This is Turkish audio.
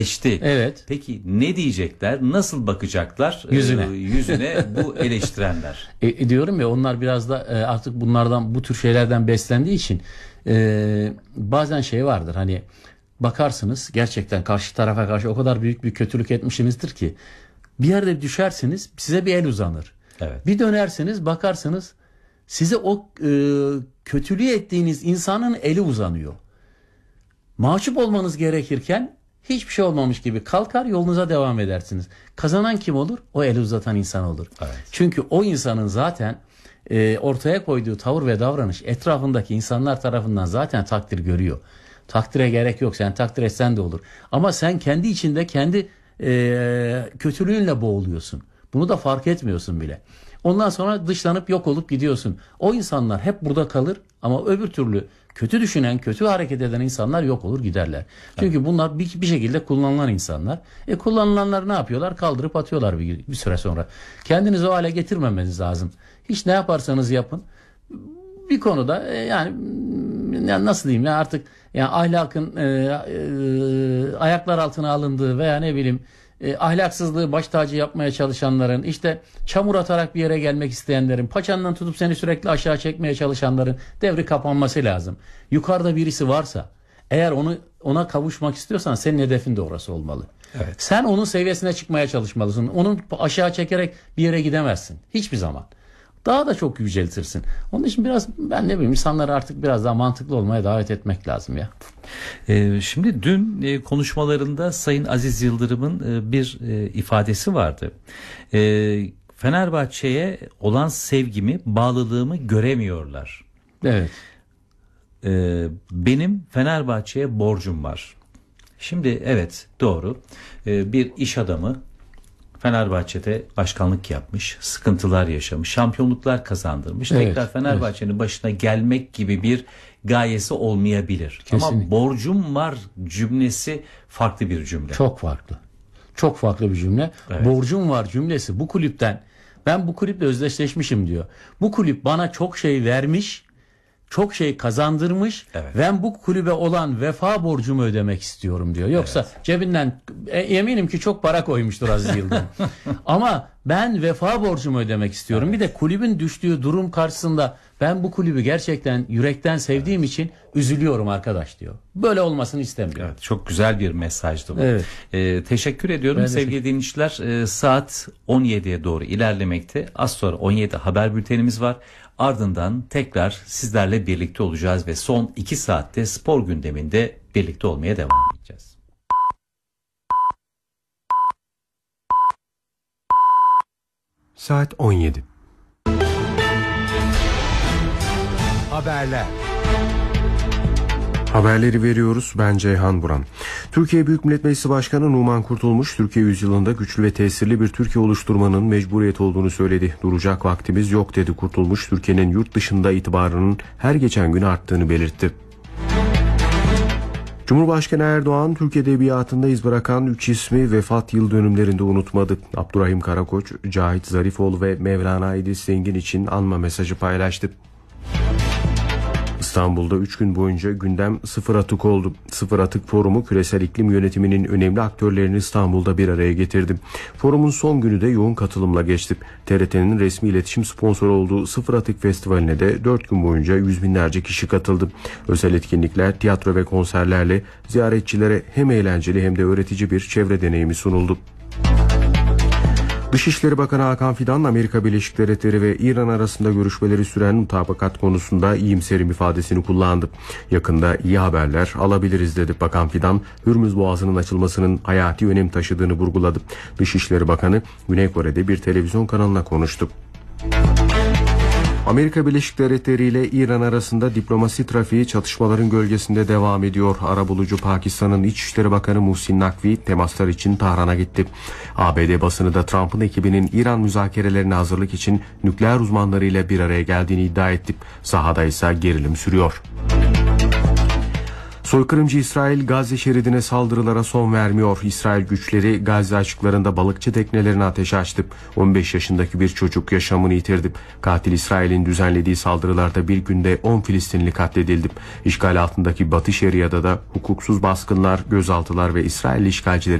geçti. Evet. Peki ne diyecekler? Nasıl bakacaklar yüzüne bu eleştirenler? Diyorum ya, onlar biraz da artık bunlardan, bu tür şeylerden beslendiği için bazen şey vardır, hani bakarsınız gerçekten karşı tarafa karşı o kadar büyük bir kötülük etmişsinizdir ki bir yerde düşersiniz, size bir el uzanır. Evet. Bir dönersiniz, bakarsınız size o kötülüğü ettiğiniz insanın eli uzanıyor. Mahcup olmanız gerekirken hiçbir şey olmamış gibi kalkar, yolunuza devam edersiniz. Kazanan kim olur? O eli uzatan insan olur. Evet. Çünkü o insanın zaten ortaya koyduğu tavır ve davranış etrafındaki insanlar tarafından zaten takdir görüyor. Takdire gerek yok. Sen takdir etsen de olur. Ama sen kendi içinde kendi kötülüğünle boğuluyorsun. Bunu da fark etmiyorsun bile. Ondan sonra dışlanıp yok olup gidiyorsun. O insanlar hep burada kalır ama öbür türlü kötü düşünen, kötü hareket eden insanlar yok olur giderler. Çünkü bunlar bir şekilde kullanılan insanlar. Kullanılanları ne yapıyorlar? Kaldırıp atıyorlar bir süre sonra. Kendinizi o hale getirmemeniz lazım. Hiç ne yaparsanız yapın. Bir konuda yani nasıl diyeyim ya, artık yani ahlakın ayaklar altına alındığı veya ne bileyim ahlaksızlığı baş tacı yapmaya çalışanların, işte çamur atarak bir yere gelmek isteyenlerin, paçandan tutup seni sürekli aşağı çekmeye çalışanların devri kapanması lazım. Yukarıda birisi varsa, eğer ona kavuşmak istiyorsan senin hedefin de orası olmalı. Evet. Sen onun seviyesine çıkmaya çalışmalısın. Onu aşağı çekerek bir yere gidemezsin. Hiçbir zaman. Daha da çok yüceltirsin. Onun için biraz, ben ne bileyim, insanları artık biraz daha mantıklı olmaya davet etmek lazım ya. Şimdi dün konuşmalarında Sayın Aziz Yıldırım'ın bir ifadesi vardı. Fenerbahçe'ye olan sevgimi, bağlılığımı göremiyorlar. Evet. Benim Fenerbahçe'ye borcum var. Şimdi evet, doğru. Bir iş adamı Fenerbahçe'de başkanlık yapmış, sıkıntılar yaşamış, şampiyonluklar kazandırmış. Evet, tekrar Fenerbahçe'nin başına gelmek gibi bir gayesi olmayabilir. Kesinlikle. Ama borcum var cümlesi farklı bir cümle. Çok farklı. Çok farklı bir cümle. Evet. Borcum var cümlesi bu kulüpten. Ben bu kulüple özdeşleşmişim diyor. Bu kulüp bana çok şey vermiş, çok şey kazandırmış. Evet. Ben bu kulübe olan vefa borcumu ödemek istiyorum diyor. Yoksa cebinden eminim ki çok para koymuştur Aziz Yıldırım. Ama ben vefa borcumu ödemek istiyorum. Evet. Bir de kulübün düştüğü durum karşısında ben bu kulübü gerçekten yürekten sevdiğim için üzülüyorum arkadaş diyor. Böyle olmasını istemiyorum. Evet, çok güzel bir mesajdı bu. Evet. Teşekkür ediyorum sevgili dinleyiciler. Saat 17'ye doğru ilerlemekte. Az sonra 17 haber bültenimiz var. Ardından tekrar sizlerle birlikte olacağız ve son 2 saatte spor gündeminde birlikte olmaya devam edeceğiz. Saat 17. Haberler. Haberleri veriyoruz. Ben Ceyhan Buran. Türkiye Büyük Millet Meclisi Başkanı Numan Kurtulmuş, Türkiye yüzyılında güçlü ve tesirli bir Türkiye oluşturmanın mecburiyet olduğunu söyledi. Duracak vaktimiz yok dedi Kurtulmuş. Türkiye'nin yurt dışında itibarının her geçen gün arttığını belirtti. Cumhurbaşkanı Erdoğan, Türk edebiyatında iz bırakan 3 ismi vefat yıl dönümlerinde unutmadı. Abdurrahim Karakoç, Cahit Zarifoğlu ve Mevlana İdris Zengin için anma mesajı paylaştı. İstanbul'da 3 gün boyunca gündem sıfır atık oldu. Sıfır atık forumu küresel iklim yönetiminin önemli aktörlerini İstanbul'da bir araya getirdi. Forumun son günü de yoğun katılımla geçti. TRT'nin resmi iletişim sponsoru olduğu Sıfır Atık Festivali'ne de 4 gün boyunca yüz binlerce kişi katıldı. Özel etkinlikler, tiyatro ve konserlerle ziyaretçilere hem eğlenceli hem de öğretici bir çevre deneyimi sunuldu. Dışişleri Bakanı Hakan Fidan, Amerika Birleşik Devletleri ve İran arasında görüşmeleri süren mutabakat konusunda iyimserim ifadesini kullandı. Yakında iyi haberler alabiliriz dedi Bakan Fidan. Hürmüz Boğazı'nın açılmasının hayati önem taşıdığını vurguladı. Dışişleri Bakanı Güney Kore'de bir televizyon kanalına konuştu. Amerika Birleşik Devletleri ile İran arasında diplomasi trafiği çatışmaların gölgesinde devam ediyor. Arabulucu Pakistan'ın İçişleri Bakanı Muhsin Nakvi temaslar için Tahran'a gitti. ABD basını da Trump'ın ekibinin İran müzakerelerine hazırlık için nükleer uzmanlarıyla bir araya geldiğini iddia etti. Sahada ise gerilim sürüyor. Soykırımcı İsrail Gazze şeridine saldırılara son vermiyor. İsrail güçleri Gazze açıklarında balıkçı teknelerine ateş açtı. 15 yaşındaki bir çocuk yaşamını yitirdi. Katil İsrail'in düzenlediği saldırılarda bir günde 10 Filistinli katledildi. İşgal altındaki Batı Şeria'da da hukuksuz baskınlar, gözaltılar ve İsrail işgalcileri